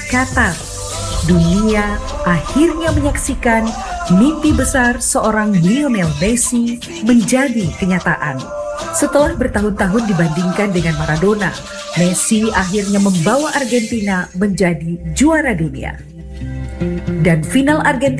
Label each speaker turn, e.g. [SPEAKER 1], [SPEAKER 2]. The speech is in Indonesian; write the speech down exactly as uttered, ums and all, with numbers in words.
[SPEAKER 1] Qatar, dunia akhirnya menyaksikan mimpi besar seorang Lionel Messi menjadi kenyataan. Setelah bertahun-tahun dibandingkan dengan Maradona, Messi akhirnya membawa Argentina menjadi juara dunia. Dan final Argentina